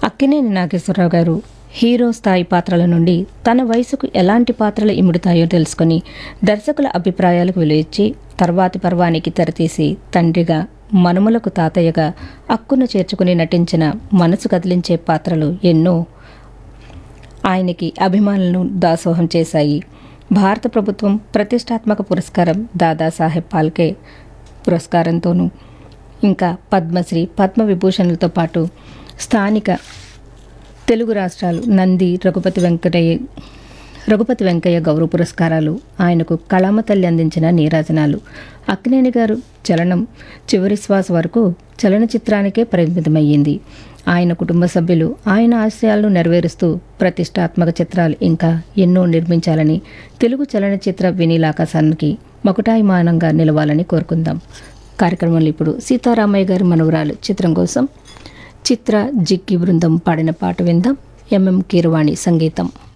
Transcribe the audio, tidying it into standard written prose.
అక్కినేని నాగేశ్వరరావు గారు హీరో స్థాయి పాత్రల నుండి తన వయసుకు ఎలాంటి పాత్రలు ఇముడుతాయో తెలుసుకుని దర్శకుల అభిప్రాయాలకు విలువిచ్చి తర్వాతి పర్వానికి తెరతీసి తండ్రిగా, మనుమలకు తాతయ్యగా అక్కున చేర్చుకుని నటించిన మనసు కదిలించే పాత్రలు ఎన్నో ఆయనకి అభిమానులను దాసోహం చేశాయి. భారత ప్రభుత్వం ప్రతిష్టాత్మక పురస్కారం దాదాసాహెబ్ ఫాల్కే పురస్కారంతోనూ ఇంకా పద్మశ్రీ, పద్మవిభూషణులతో పాటు స్థానిక తెలుగు రాష్ట్రాలు నంది, రఘుపతి వెంకయ్య గౌరవ పురస్కారాలు ఆయనకు కళామ తల్లి అందించిన నీరాజనాలు. అక్కినేని గారు చలనం చివరి శ్వాస వరకు చలనచిత్రానికే పరిమితమయ్యింది. ఆయన కుటుంబ సభ్యులు ఆయన ఆశయాలను నెరవేరుస్తూ ప్రతిష్టాత్మక చిత్రాలు ఇంకా ఎన్నో నిర్మించాలని, తెలుగు చలనచిత్ర వినీలాకాశానికి మకుటాయమానంగా నిలవాలని కోరుకుందాం. కార్యక్రమంలో ఇప్పుడు సీతారామయ్య గారి మనవరాలు చిత్రం కోసం చిత్ర జిక్కి బృందం పాడిన పాట విందాం. ఎంఎం కీరవాణి సంగీతం.